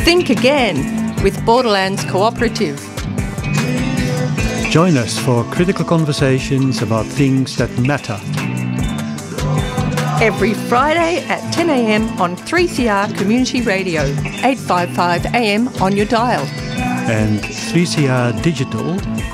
Think Again with Borderlands Cooperative. Join us for critical conversations about things that matter. Every Friday at 10 a.m. on 3CR Community Radio, 855 AM on your dial. And 3CR Digital